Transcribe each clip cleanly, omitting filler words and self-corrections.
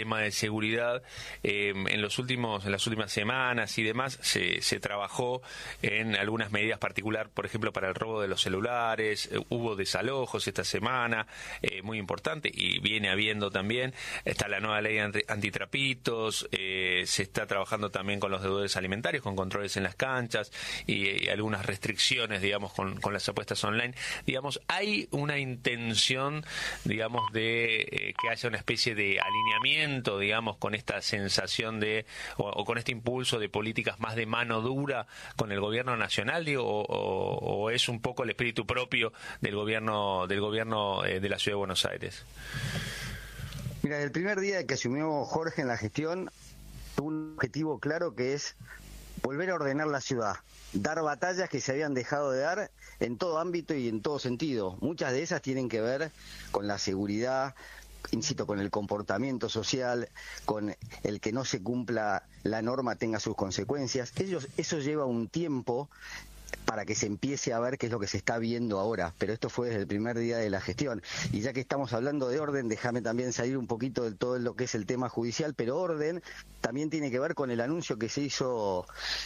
tema de seguridad. En las últimas semanas y demás se trabajó en algunas medidas particular, por ejemplo, para el robo de los celulares. Hubo desalojos esta semana, muy importante, y viene habiendo también. Está la nueva ley antitrapitos, se está trabajando también con los deudores alimentarios, con controles en las canchas y algunas restricciones, digamos, con las apuestas online. Digamos, hay una intención, digamos, de que haya una especie de alineamiento, digamos, con esta sensación de, o con este impulso de políticas más de mano dura con el gobierno nacional, digo, o es un poco el espíritu propio del gobierno de la Ciudad de Buenos Aires. Mira, el primer día que asumió Jorge en la gestión, tuvo un objetivo claro, que es volver a ordenar la ciudad, dar batallas que se habían dejado de dar en todo ámbito y en todo sentido. Muchas de esas tienen que ver con la seguridad, insisto, con el comportamiento social, con el que no se cumpla la norma tenga sus consecuencias. Eso lleva un tiempo para que se empiece a ver qué es lo que se está viendo ahora, pero esto fue desde el primer día de la gestión. Y ya que estamos hablando de orden, déjame también salir un poquito de todo lo que es el tema judicial, pero orden también tiene que ver con el anuncio que se hizo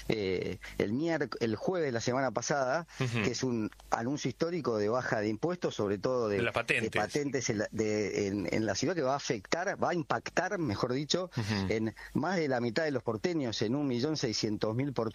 el jueves de la semana pasada, que es un anuncio histórico de baja de impuestos, sobre todo de patentes en la ciudad, que va a impactar, mejor dicho, en más de la mitad de los porteños, en 1.600.000 porteños.